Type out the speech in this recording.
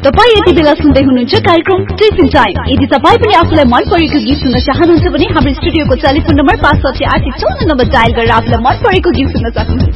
तपाई यति बेला सुन्दै हुनुहुन्छ कार्यक्रम टिफिन टाइम। यदि तपाई पनि आफुलाई मन परेको गीत सुन्न चाहनुहुन्छ भने हाम्रो स्टुडियोको टेलिफोन नम्बर 56854 नम्बर डायल गरेर आफुलाई मन परेको गीत सुन्न सक्नुहुन्छ।